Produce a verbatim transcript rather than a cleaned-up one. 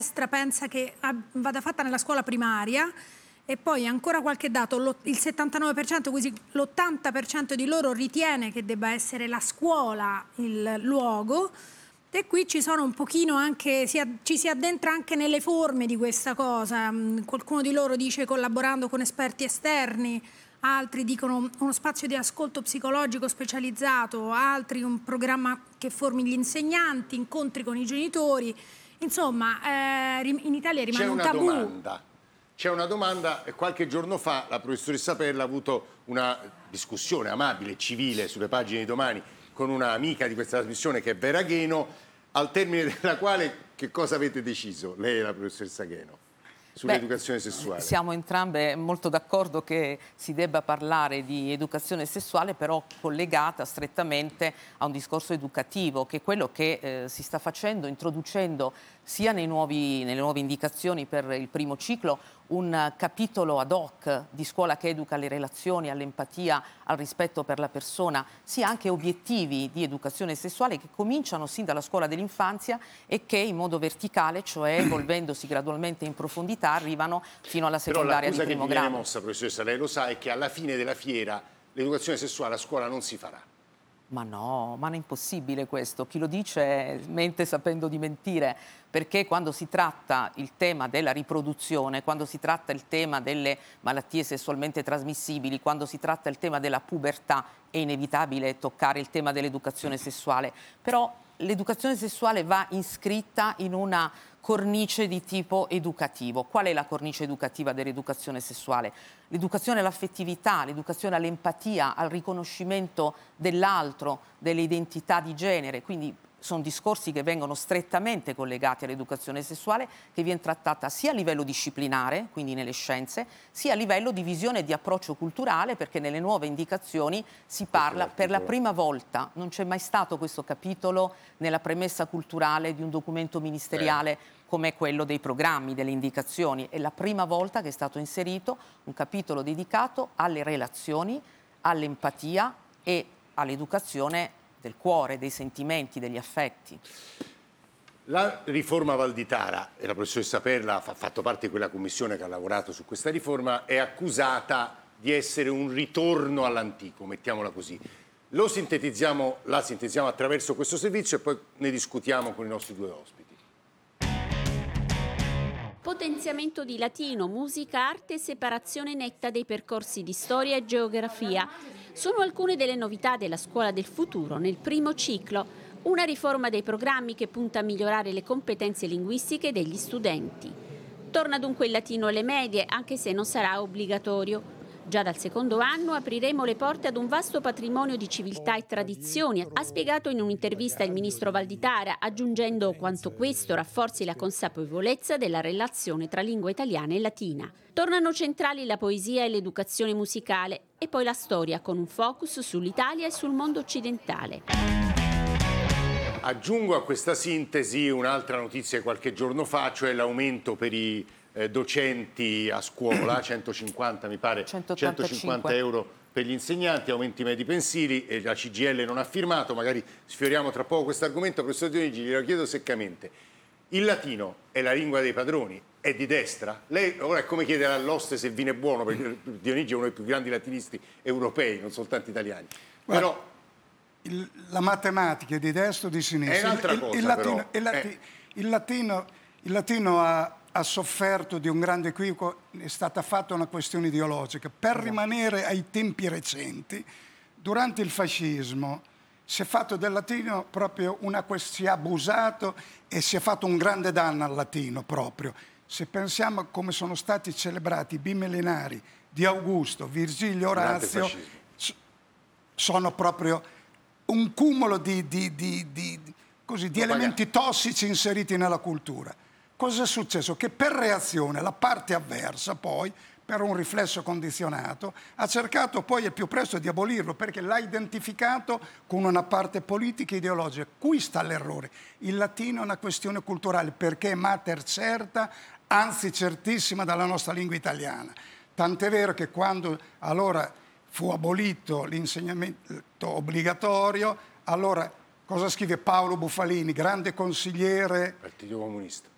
pensa che vada fatta nella scuola primaria, e poi ancora qualche dato, il settantanove per cento, quindi l'ottanta per cento di loro ritiene che debba essere la scuola il luogo, e qui ci sono un pochino anche, si, ci si addentra anche nelle forme di questa cosa. Qualcuno di loro dice collaborando con esperti esterni, altri dicono uno spazio di ascolto psicologico specializzato, altri un programma che formi gli insegnanti, incontri con i genitori. Insomma, eh, in Italia rimane un tabù. C'è una domanda. C'è una domanda. Qualche giorno fa la professoressa Perla ha avuto una discussione amabile, civile, sulle pagine di Domani con un'amica di questa trasmissione che è Vera Gheno, al termine della quale che cosa avete deciso, lei e la professoressa Gheno, sull'educazione sessuale? Siamo entrambe molto d'accordo che si debba parlare di educazione sessuale, però collegata strettamente a un discorso educativo, che è quello che eh, si sta facendo, introducendo sia nei nuovi, nelle nuove indicazioni per il primo ciclo un capitolo ad hoc di scuola che educa alle relazioni, all'empatia, al rispetto per la persona, sia anche obiettivi di educazione sessuale che cominciano sin dalla scuola dell'infanzia e che in modo verticale, cioè evolvendosi gradualmente in profondità, arrivano fino alla secondaria di primo grado. Però l'accusa che viene mossa, professoressa, lei lo sa, è che alla fine della fiera l'educazione sessuale a scuola non si farà. Ma no, ma è impossibile questo. Chi lo dice mente sapendo di mentire, perché quando si tratta il tema della riproduzione, quando si tratta il tema delle malattie sessualmente trasmissibili, quando si tratta il tema della pubertà, è inevitabile toccare il tema dell'educazione sessuale. Però l'educazione sessuale va iscritta in una cornice di tipo educativo. Qual è la cornice educativa dell'educazione sessuale? L'educazione all'affettività, l'educazione all'empatia, al riconoscimento dell'altro, delle identità di genere, quindi sono discorsi che vengono strettamente collegati all'educazione sessuale, che viene trattata sia a livello disciplinare, quindi nelle scienze, sia a livello di visione e di approccio culturale, perché nelle nuove indicazioni si parla per la prima volta, non c'è mai stato questo capitolo nella premessa culturale di un documento ministeriale come quello dei programmi, delle indicazioni. È la prima volta che è stato inserito un capitolo dedicato alle relazioni, all'empatia e all'educazione del cuore, dei sentimenti, degli affetti. La riforma Valditara, e la professoressa Perla ha fatto parte di quella commissione che ha lavorato su questa riforma, è accusata di essere un ritorno all'antico, mettiamola così. Lo sintetizziamo, la sintetizziamo attraverso questo servizio e poi ne discutiamo con i nostri due ospiti. Potenziamento di latino, musica, arte e separazione netta dei percorsi di storia e geografia. Sono alcune delle novità della scuola del futuro nel primo ciclo. Una riforma dei programmi che punta a migliorare le competenze linguistiche degli studenti. Torna dunque il latino alle medie, anche se non sarà obbligatorio. Già dal secondo anno apriremo le porte ad un vasto patrimonio di civiltà e tradizioni, ha spiegato in un'intervista il ministro Valditara, aggiungendo quanto questo rafforzi la consapevolezza della relazione tra lingua italiana e latina. Tornano centrali la poesia e l'educazione musicale e poi la storia, con un focus sull'Italia e sul mondo occidentale. Aggiungo a questa sintesi un'altra notizia di qualche giorno fa, cioè l'aumento per i eh, docenti a scuola, centocinquanta mi pare, centocinquanta euro per gli insegnanti, aumenti medi pensili, e la C G I L non ha firmato, magari sfioriamo tra poco questo argomento. Professor Dionigi, glielo chiedo seccamente, il latino è la lingua dei padroni, è di destra? Lei ora è come chiedere all'oste se il vino è buono, perché Dionigi è uno dei più grandi latinisti europei, non soltanto italiani. Guarda, però il, la matematica è di destra o di sinistra? È un'altra cosa, il, il, latino, però. il, lati, Eh. il latino, il latino ha, ha sofferto di un grande equivoco, è stata fatta una questione ideologica. Per rimanere ai tempi recenti, durante il fascismo si è fatto del latino proprio una questione, si è abusato e si è fatto un grande danno al latino proprio. Se pensiamo a come sono stati celebrati i bimillenari di Augusto, Virgilio, Orazio, sono proprio un cumulo di, di, di, di, così, di elementi tossici inseriti nella cultura. Cosa è successo? Che per reazione la parte avversa poi, per un riflesso condizionato, ha cercato poi al più presto di abolirlo, perché l'ha identificato con una parte politica e ideologica. Qui sta l'errore. Il latino è una questione culturale, perché è mater certa, anzi certissima, dalla nostra lingua italiana. Tant'è vero che quando allora fu abolito l'insegnamento obbligatorio, allora cosa scrive Paolo Bufalini, grande consigliere Partito Comunista